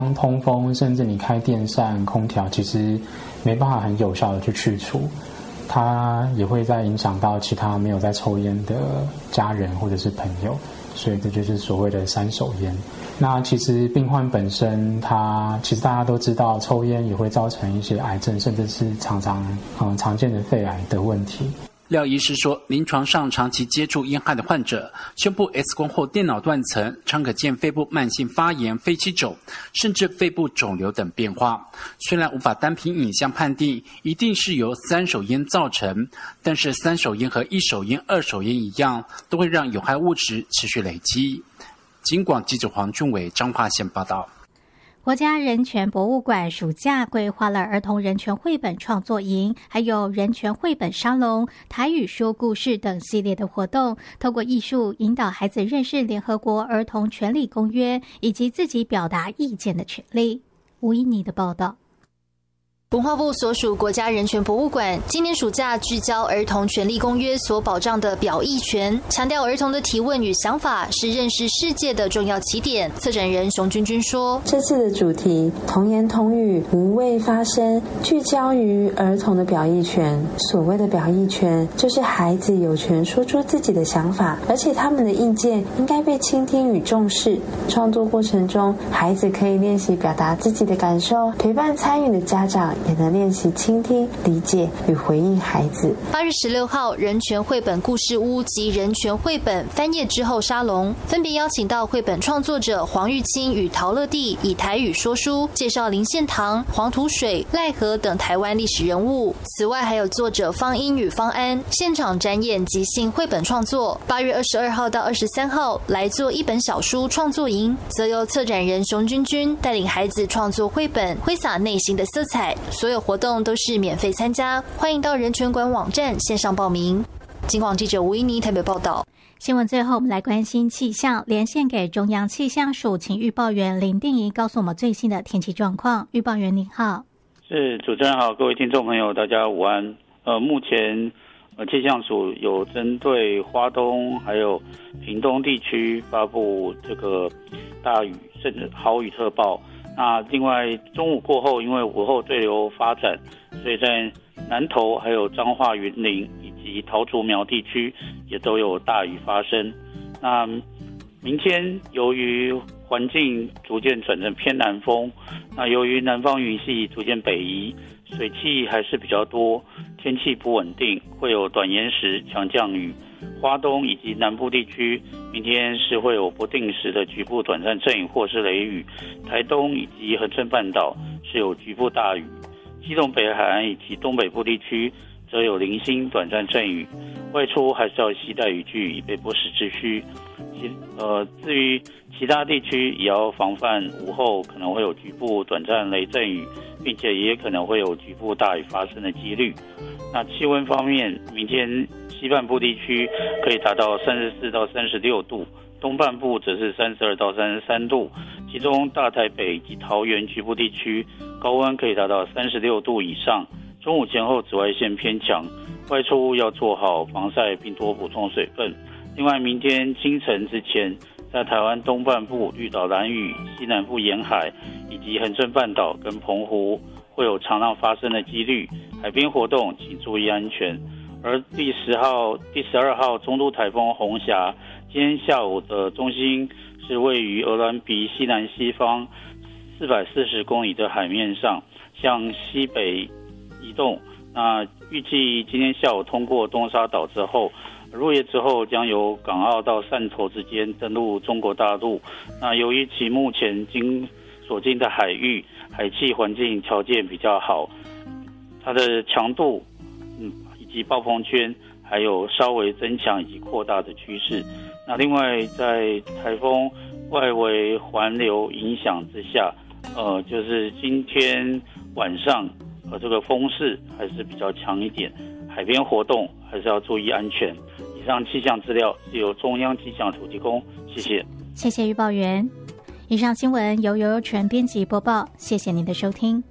通风，甚至你开电扇、空调，其实没办法很有效的去除，它也会再影响到其他没有在抽烟的家人或者是朋友，所以这就是所谓的三手烟。那其实病患本身，其实大家都知道，抽烟也会造成一些癌症，甚至是常见的肺癌的问题。 廖医师说，临床上长期接触烟害的患者，胸部 X 光后电脑断层常可见肺部慢性发炎、肺气肿，甚至肺部肿瘤等变化。虽然无法单凭影像判定一定是由三手烟造成，但是三手烟和一手烟、二手烟一样，都会让有害物质持续累积。警广记者黄俊伟彰化县报道。 国家人权博物馆暑假规划了儿童人权绘本创作营，还有人权绘本沙龙、台语说故事等系列的活动，透过艺术引导孩子认识联合国儿童权利公约以及自己表达意见的权利。吴依妮的报道。 文化部所属国家人权博物馆今年暑假聚焦儿童权利公约所保障的表意权，强调儿童的提问与想法是认识世界的重要起点。策展人熊君君说， 这次的主题童言童语无畏发声，聚焦于儿童的表意权。所谓的表意权，就是孩子有权说出自己的想法，而且他们的意见应该被倾听与重视。创作过程中，孩子可以练习表达自己的感受，陪伴参与的家长也能练习倾听、理解与回应孩子。 8月16号，人权绘本故事屋及人权绘本翻页之后沙龙，分别邀请到绘本创作者黄玉清与陶乐蒂以台语说书，介绍林献堂、黄土水、赖和等台湾历史人物。此外，还有作者方英与方安现场展演即兴绘本创作。8月22号到23号来做一本小书创作营，则由策展人熊君君带领孩子创作绘本，挥洒内心的色彩。所有活动都是免费参加，欢迎到人权馆网站线上报名。警广记者吴依妮台北报道。 新闻最后，我们来关心气象，连线给中央气象署，请预报员林定仪告诉我们最新的天气状况。预报员您好。 是，主持人好，各位听众朋友大家午安。目前气象署有针对花东还有屏东地区发布这个大雨甚至豪雨特报。那另外中午过后，因为午后对流发展，所以在南投还有彰化云林以及桃竹苗地区也都有大雨发生。那明天由于环境逐渐转成偏南风，那由于南方云系逐渐北移，水汽还是比较多，天气不稳定，会有短延时强降雨。花东以及南部地区明天是会有不定时的局部短暂阵雨或是雷雨，台东以及恒春半岛是有局部大雨，基隆北海岸以及东北部地区则有零星短暂阵雨，外出还是要携带雨具以备不时之需。至于其他地区也要防范午后可能会有局部短暂雷阵雨，并且也可能会有局部大雨发生的几率。那气温方面，明天西半部地区可以达到34到36度，东半部则是32到33度，其中大台北及桃园局部地区高温可以达到36度以上。中午前后紫外线偏强，外出要做好防晒并多补充水分。另外，明天清晨之前，在台湾东半部、绿岛、兰屿、西南部沿海以及恒春半岛跟澎湖会有长浪发生的几率，海边活动请注意安全。而第12号中度台风红霞，今天下午的中心是位于鹅銮鼻西南西方440公里的海面上，向西北移动。那预计今天下午通过东沙岛之后，入夜之后将由港澳到汕头之间登陆中国大陆。那由于其目前所经的海域海气环境条件比较好，它的强度以及暴风圈还有稍微增强以及扩大的趋势。那另外在台风外围环流影响之下，就是今天晚上这个风势还是比较强一点，海边活动还是要注意安全。以上气象资料是由中央气象署提供，谢谢。 谢谢预报员。以上新闻由游游全编辑播报，谢谢您的收听。